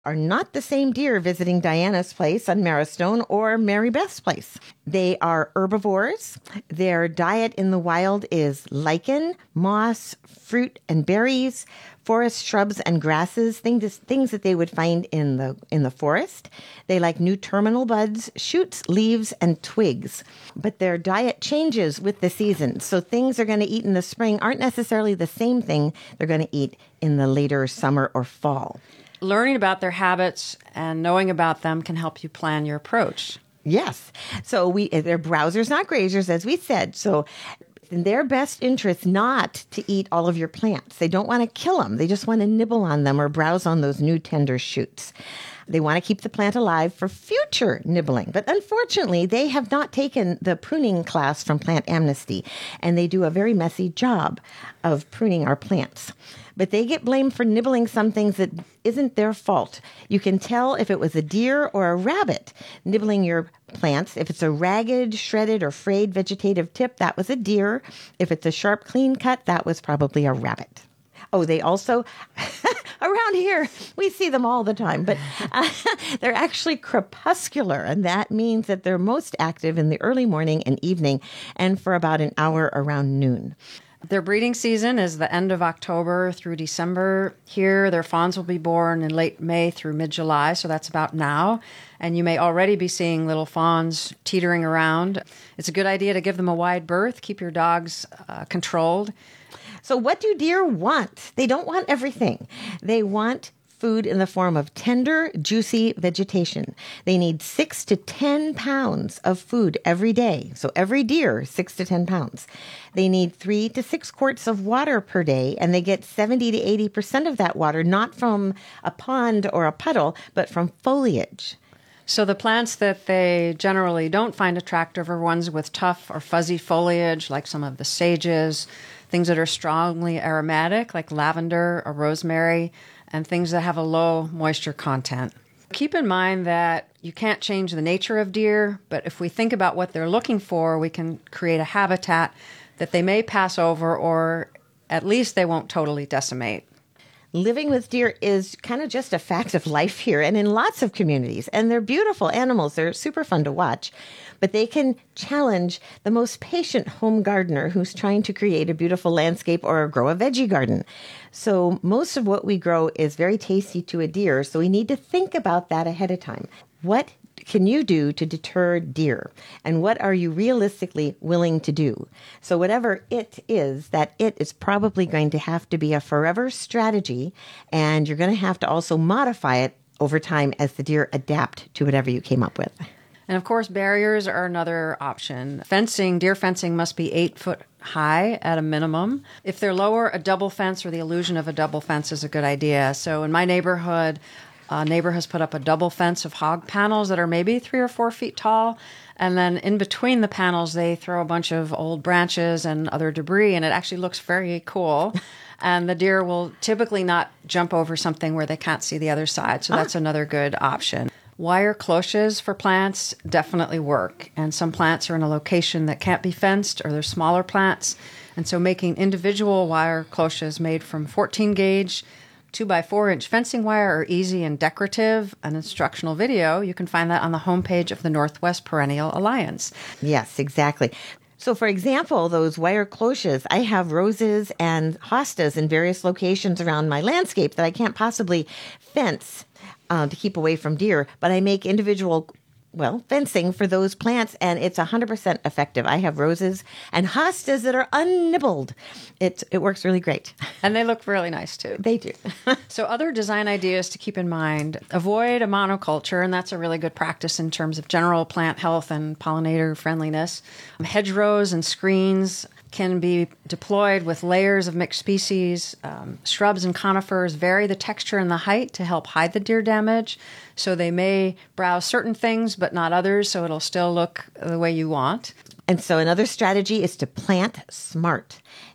are not the same deer visiting Diana's place on Marrowstone or Mary Beth's place. They are herbivores. Their diet in the wild is lichen, moss, fruit and berries, forest shrubs and grasses, things that they would find in the forest. They like new terminal buds, shoots, leaves, and twigs. But their diet changes with the season. So things they're going to eat in the spring aren't necessarily the same thing they're going to eat in the later summer or fall. Learning about their habits and knowing about them can help you plan your approach. Yes. So they're browsers, not grazers, as we said. So in their best interest not to eat all of your plants. They don't want to kill them. They just want to nibble on them or browse on those new tender shoots. They want to keep the plant alive for future nibbling. But unfortunately, they have not taken the pruning class from Plant Amnesty, and they do a very messy job of pruning our plants. But they get blamed for nibbling some things that isn't their fault. You can tell if it was a deer or a rabbit nibbling your plants. If it's a ragged, shredded, or frayed vegetative tip, that was a deer. If it's a sharp, clean cut, that was probably a rabbit. Oh, they also, around here, we see them all the time, but they're actually crepuscular, and that means that they're most active in the early morning and evening and for about an hour around noon. Their breeding season is the end of October through December. Here, their fawns will be born in late May through mid-July, so that's about now. And you may already be seeing little fawns teetering around. It's a good idea to give them a wide berth, keep your dogs controlled. So what do deer want? They don't want everything. They want food in the form of tender, juicy vegetation. They need 6 to 10 pounds of food every day. So every deer, 6 to 10 pounds. They need 3 to 6 quarts of water per day, and they get 70 to 80% of that water, not from a pond or a puddle, but from foliage. So the plants that they generally don't find attractive are ones with tough or fuzzy foliage, like some of the sages, things that are strongly aromatic, like lavender or rosemary, and things that have a low moisture content. Keep in mind that you can't change the nature of deer, but if we think about what they're looking for, we can create a habitat that they may pass over, or at least they won't totally decimate. Living with deer is kind of just a fact of life here and in lots of communities. And they're beautiful animals. They're super fun to watch. But they can challenge the most patient home gardener who's trying to create a beautiful landscape or grow a veggie garden. So most of what we grow is very tasty to a deer. So we need to think about that ahead of time. What can you do to deter deer? And what are you realistically willing to do? So whatever it is, that it is probably going to have to be a forever strategy, and you're going to have to also modify it over time as the deer adapt to whatever you came up with. And of course, barriers are another option. Deer fencing must be 8 foot high at a minimum. If they're lower, a double fence or the illusion of a double fence is a good idea. So in my neighborhood, a neighbor has put up a double fence of hog panels that are maybe 3 or 4 feet tall. And then in between the panels, they throw a bunch of old branches and other debris, and it actually looks very cool. And the deer will typically not jump over something where they can't see the other side. So that's another good option. Wire cloches for plants definitely work. And some plants are in a location that can't be fenced, or they're smaller plants. And so making individual wire cloches made from 14 gauge 2x4-inch fencing wire are easy and decorative. An instructional video, you can find that on the homepage of the Northwest Perennial Alliance. Yes, exactly. So, for example, those wire cloches, I have roses and hostas in various locations around my landscape that I can't possibly fence to keep away from deer, but I make individual fencing for those plants, and it's 100% effective. I have roses and hostas that are unnibbled. It works really great. And they look really nice, too. They do. So other design ideas to keep in mind: avoid a monoculture, and that's a really good practice in terms of general plant health and pollinator friendliness. Hedgerows and screens can be deployed with layers of mixed species. Shrubs and conifers vary the texture and the height to help hide the deer damage. So they may browse certain things, but not others, so it'll still look the way you want. And so another strategy is to plant smart.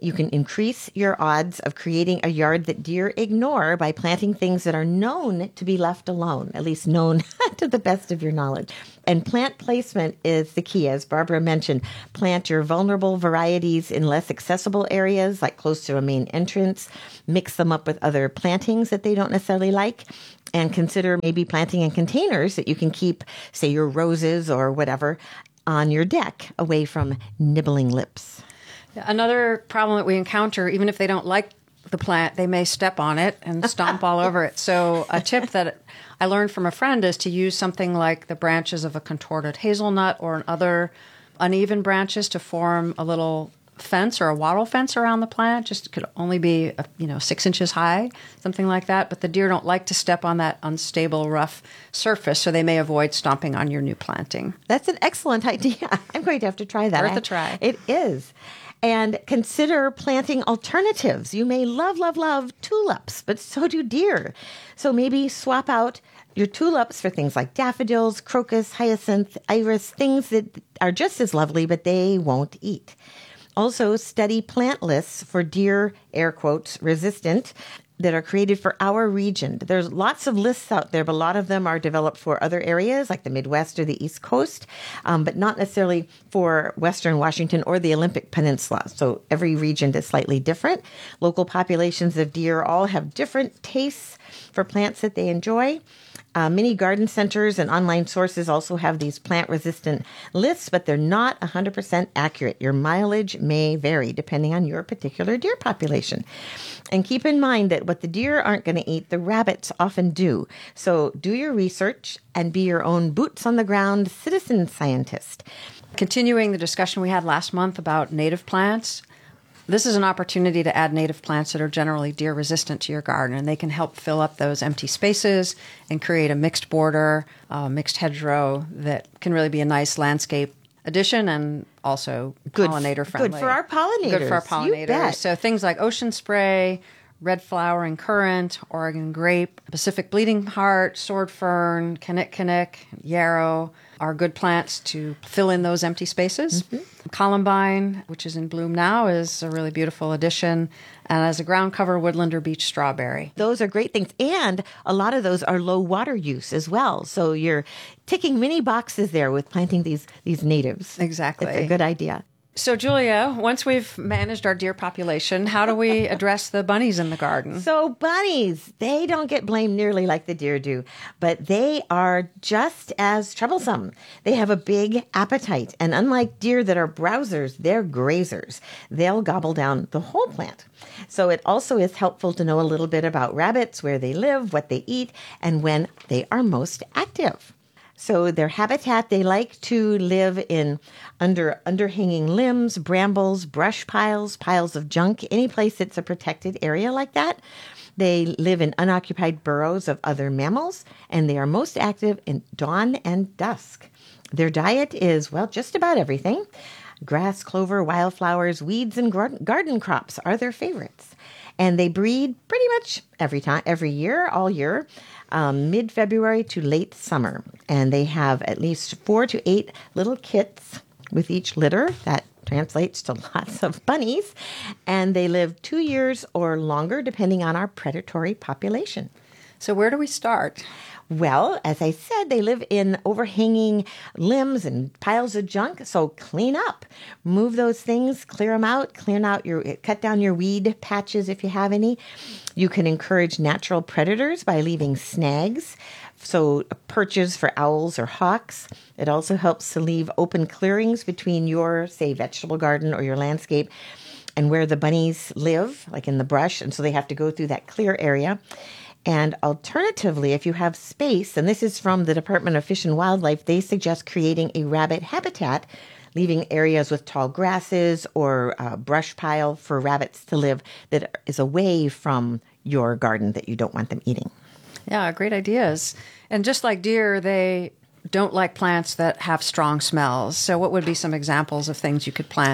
You can increase your odds of creating a yard that deer ignore by planting things that are known to be left alone, at least known to the best of your knowledge. And plant placement is the key. As Barbara mentioned, plant your vulnerable varieties in less accessible areas, like close to a main entrance. Mix them up with other plantings that they don't necessarily like. And consider maybe planting in containers that you can keep, say, your roses or whatever, on your deck away from nibbling lips. Another problem that we encounter, even if they don't like the plant, they may step on it and stomp all over it. So a tip that I learned from a friend is to use something like the branches of a contorted hazelnut or other uneven branches to form a little fence or a wattle fence around the plant. Just could only be 6 inches high, something like that. But the deer don't like to step on that unstable, rough surface, so they may avoid stomping on your new planting. That's an excellent idea. I'm going to have to try that. Worth a try. It is. And consider planting alternatives. You may love, love, love tulips, but so do deer. So maybe swap out your tulips for things like daffodils, crocus, hyacinth, iris, things that are just as lovely, but they won't eat. Also, study plant lists for deer, air quotes, resistant, that are created for our region. There's lots of lists out there, but a lot of them are developed for other areas like the Midwest or the East Coast, but not necessarily for Western Washington or the Olympic Peninsula. So every region is slightly different. Local populations of deer all have different tastes for plants that they enjoy. Many garden centers and online sources also have these plant-resistant lists, but they're not 100% accurate. Your mileage may vary depending on your particular deer population. And keep in mind that what the deer aren't going to eat, the rabbits often do. So do your research and be your own boots-on-the-ground citizen scientist. Continuing the discussion we had last month about native plants, this is an opportunity to add native plants that are generally deer resistant to your garden, and they can help fill up those empty spaces and create a mixed border, mixed hedgerow that can really be a nice landscape addition and also pollinator friendly. Good for our pollinators. Good for our pollinators. You bet. So things like ocean spray, red flowering currant, Oregon grape, Pacific bleeding heart, sword fern, kinnick, yarrow are good plants to fill in those empty spaces. Mm-hmm. Columbine, which is in bloom now, is a really beautiful addition. And as a ground cover, woodland or beach strawberry. Those are great things. And a lot of those are low water use as well. So you're ticking many boxes there with planting these natives. Exactly. It's a good idea. So, Julia, once we've managed our deer population, how do we address the bunnies in the garden? So bunnies, they don't get blamed nearly like the deer do, but they are just as troublesome. They have a big appetite, and unlike deer that are browsers, they're grazers. They'll gobble down the whole plant. So it also is helpful to know a little bit about rabbits, where they live, what they eat, and when they are most active. So their habitat, they like to live in under underhanging limbs, brambles, brush piles, piles of junk, any place that's a protected area like that. They live in unoccupied burrows of other mammals, and they are most active in dawn and dusk. Their diet is, well, just about everything. Grass, clover, wildflowers, weeds, and garden crops are their favorites. And they breed pretty much every year, all year. Mid-February to late summer. And they have at least 4 to 8 little kits with each litter. That translates to lots of bunnies. And they live 2 years or longer, depending on our predatory population. So where do we start? Well, as I said, they live in overhanging limbs and piles of junk. So clean up, move those things, clear them out, cut down your weed patches if you have any. You can encourage natural predators by leaving snags, so perches for owls or hawks. It also helps to leave open clearings between your, say, vegetable garden or your landscape and where the bunnies live, like in the brush. And so they have to go through that clear area. And alternatively, if you have space, and this is from the Department of Fish and Wildlife, they suggest creating a rabbit habitat, leaving areas with tall grasses or a brush pile for rabbits to live that is away from your garden that you don't want them eating. Yeah, great ideas. And just like deer, they don't like plants that have strong smells. So what would be some examples of things you could plant that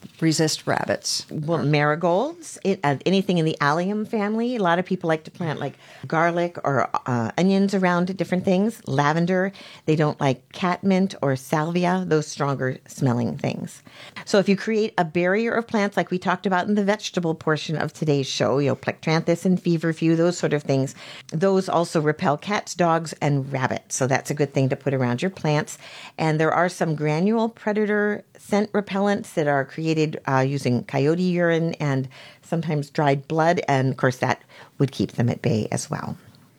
resist rabbits. Well, marigolds, anything in the allium family. A lot of people like to plant like garlic or onions around different things. Lavender. They don't like catmint or salvia, those stronger smelling things. So if you create a barrier of plants like we talked about in the vegetable portion of today's show, plectranthus and feverfew, those sort of things, those also repel cats, dogs, and rabbits. So that's a good thing to put around your plants. And there are some granule predator scent repellents that are created using coyote urine and sometimes dried blood. And of course, that would keep them at bay as well.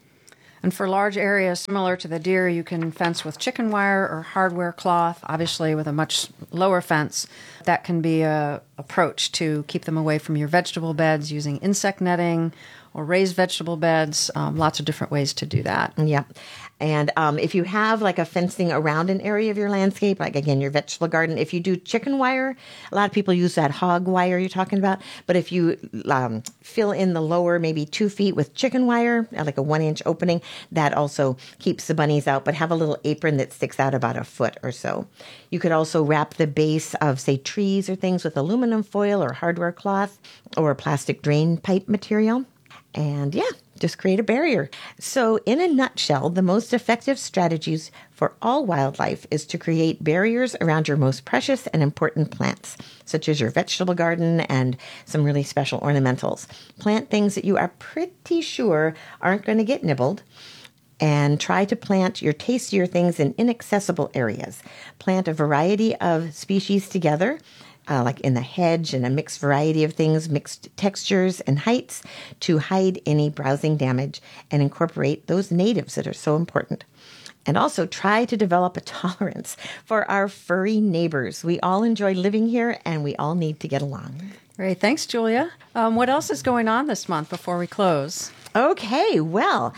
And for large areas similar to the deer, you can fence with chicken wire or hardware cloth, obviously with a much lower fence. That can be an approach to keep them away from your vegetable beds using insect netting or raised vegetable beds. Lots of different ways to do that. Yeah. And if you have like a fencing around an area of your landscape, like again, your vegetable garden, if you do chicken wire, a lot of people use that hog wire you're talking about. But if you fill in the lower maybe 2 feet with chicken wire, like a 1-inch opening, that also keeps the bunnies out, but have a little apron that sticks out about a foot or so. You could also wrap the base of, say, trees or things with aluminum foil or hardware cloth or plastic drain pipe material. And yeah, just create a barrier. So in a nutshell, the most effective strategies for all wildlife is to create barriers around your most precious and important plants, such as your vegetable garden and some really special ornamentals. Plant things that you are pretty sure aren't going to get nibbled. And try to plant your tastier things in inaccessible areas. Plant a variety of species together, like in the hedge, and a mixed variety of things, mixed textures and heights to hide any browsing damage and incorporate those natives that are so important. And also try to develop a tolerance for our furry neighbors. We all enjoy living here and we all need to get along. Great. Thanks, Julia. What else is going on this month before we close? Okay, well,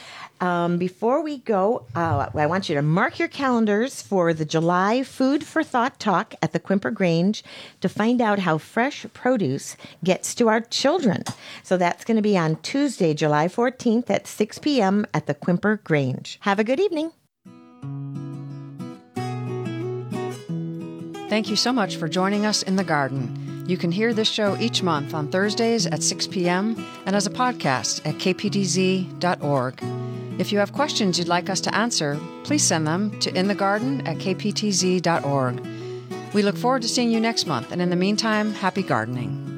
before we go, I want you to mark your calendars for the July Food for Thought Talk at the Quimper Grange to find out how fresh produce gets to our children. So that's going to be on Tuesday, July 14th at 6 p.m. at the Quimper Grange. Have a good evening. Thank you so much for joining us in the garden. You can hear this show each month on Thursdays at 6 p.m. and as a podcast at kptz.org. If you have questions you'd like us to answer, please send them to inthegarden@kptz.org. We look forward to seeing you next month, and in the meantime, happy gardening.